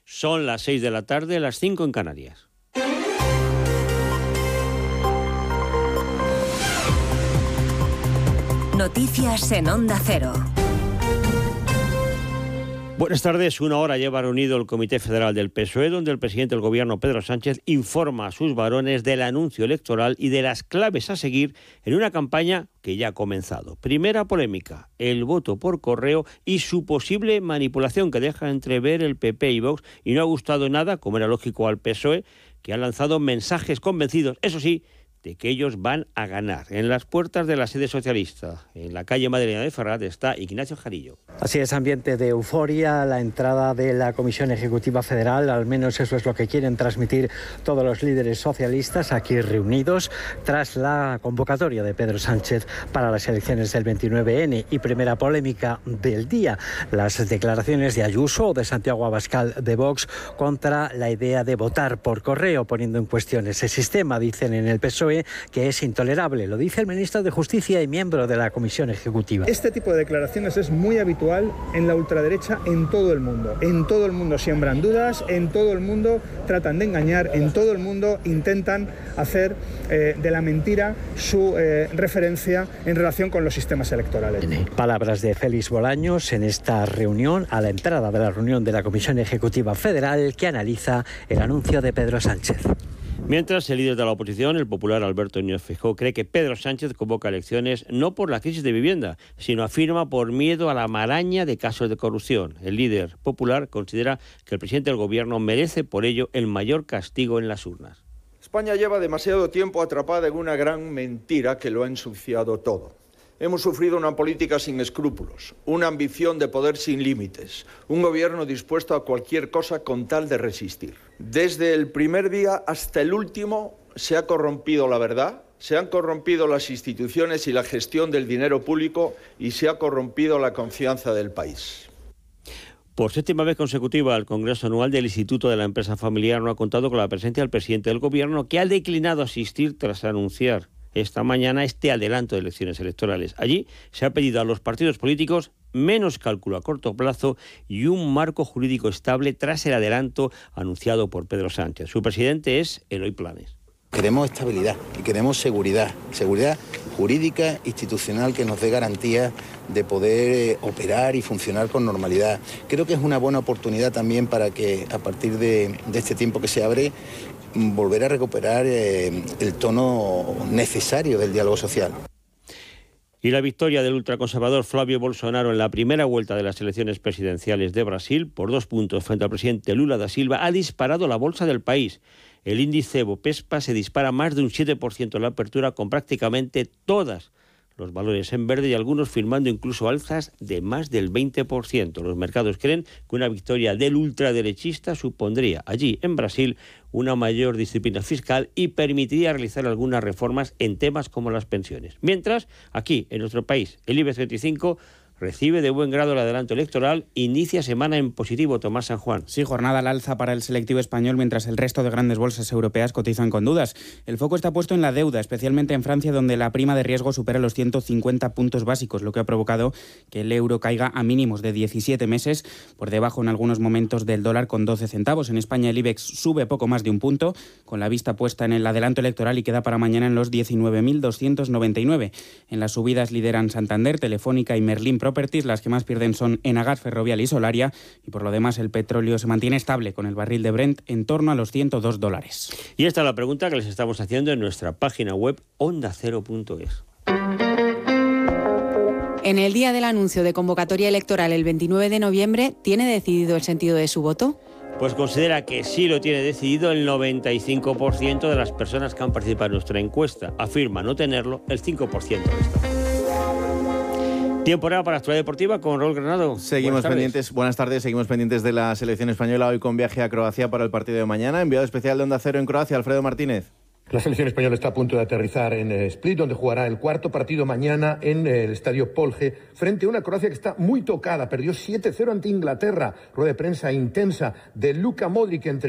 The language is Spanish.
Son las 6 de la tarde, las 5 en Canarias. Noticias en Onda Cero. Buenas tardes. Una hora lleva reunido el Comité Federal del PSOE, donde el presidente del Gobierno, Pedro Sánchez, informa a sus varones del anuncio electoral y de las claves a seguir en una campaña que ya ha comenzado. Primera polémica, el voto por correo y su posible manipulación que deja entrever el PP y Vox, y no ha gustado nada, como era lógico, al PSOE, que ha lanzado mensajes convencidos, eso sí, de que ellos van a ganar. En las puertas de la sede socialista, en la calle Madalena de Ferraz, está Ignacio Jarillo. Así es, ambiente de euforia, la entrada de la Comisión Ejecutiva Federal, al menos eso es lo que quieren transmitir todos los líderes socialistas aquí reunidos, tras la convocatoria de Pedro Sánchez para las elecciones del 29N. Y primera polémica del día, las declaraciones de Ayuso o de Santiago Abascal de Vox contra la idea de votar por correo, poniendo en cuestión ese sistema, dicen en el PSOE, que es intolerable. Lo dice el ministro de Justicia y miembro de la Comisión Ejecutiva. Este tipo de declaraciones es muy habitual en la ultraderecha en todo el mundo. En todo el mundo siembran dudas, en todo el mundo tratan de engañar, en todo el mundo intentan hacer de la mentira su referencia en relación con los sistemas electorales. Palabras de Félix Bolaños en esta reunión, a la entrada de la reunión de la Comisión Ejecutiva Federal, que analiza el anuncio de Pedro Sánchez. Mientras, el líder de la oposición, el popular Alberto Núñez Feijóo, cree que Pedro Sánchez convoca elecciones no por la crisis de vivienda, sino afirma por miedo a la maraña de casos de corrupción. El líder popular considera que el presidente del gobierno merece por ello el mayor castigo en las urnas. España lleva demasiado tiempo atrapada en una gran mentira que lo ha ensuciado todo. Hemos sufrido una política sin escrúpulos, una ambición de poder sin límites, un gobierno dispuesto a cualquier cosa con tal de resistir. Desde el primer día hasta el último se ha corrompido la verdad, se han corrompido las instituciones y la gestión del dinero público y se ha corrompido la confianza del país. Por séptima vez consecutiva, el Congreso Anual del Instituto de la Empresa Familiar no ha contado con la presencia del presidente del Gobierno, que ha declinado asistir tras anunciar esta mañana este adelanto de elecciones electorales. Allí se ha pedido a los partidos políticos menos cálculo a corto plazo y un marco jurídico estable tras el adelanto anunciado por Pedro Sánchez. Su presidente es Eloy Planes. Queremos estabilidad y queremos seguridad jurídica, institucional, que nos dé garantía de poder operar y funcionar con normalidad. Creo que es una buena oportunidad también para que, a partir de este tiempo que se abre, volver a recuperar el tono necesario del diálogo social. Y la victoria del ultraconservador Flavio Bolsonaro en la primera vuelta de las elecciones presidenciales de Brasil, por 2 puntos frente al presidente Lula da Silva, ha disparado la bolsa del país. El índice Bovespa se dispara más de un 7% en la apertura, con prácticamente todos los valores en verde y algunos firmando incluso alzas de más del 20%. Los mercados creen que una victoria del ultraderechista supondría allí, en Brasil, una mayor disciplina fiscal y permitiría realizar algunas reformas en temas como las pensiones. Mientras, aquí, en nuestro país, el IBEX 35 recibe de buen grado el adelanto electoral, inicia semana en positivo. Tomás San Juan. Sí, jornada al alza para el selectivo español, mientras el resto de grandes bolsas europeas cotizan con dudas. El foco está puesto en la deuda, especialmente en Francia, donde la prima de riesgo supera los 150 puntos básicos, lo que ha provocado que el euro caiga a mínimos de 17 meses, por debajo en algunos momentos del dólar con 12 centavos. En España el IBEX sube poco más de un punto, con la vista puesta en el adelanto electoral, y queda para mañana en los 19.299. En las subidas lideran Santander, Telefónica y Merlin Properties. Las que más pierden son Enagas, Ferrovial y Solaria, y por lo demás el petróleo se mantiene estable, con el barril de Brent en torno a los $102. Y esta es la pregunta que les estamos haciendo en nuestra página web ondacero.es. En el día del anuncio de convocatoria electoral el 29 de noviembre, ¿tiene decidido el sentido de su voto? Pues considera que sí lo tiene decidido el 95% de las personas que han participado en nuestra encuesta. Afirma no tenerlo el 5% restante. Tiempo ahora para Actualidad Deportiva con Raúl Granado. Seguimos pendientes, buenas tardes, seguimos pendientes de la selección española, hoy con viaje a Croacia para el partido de mañana. Enviado especial de Onda Cero en Croacia, Alfredo Martínez. La selección española está a punto de aterrizar en Split, donde jugará el cuarto partido mañana en el estadio Polje, frente a una Croacia que está muy tocada. Perdió 7-0 ante Inglaterra. Rueda de prensa intensa de Luka Modric entre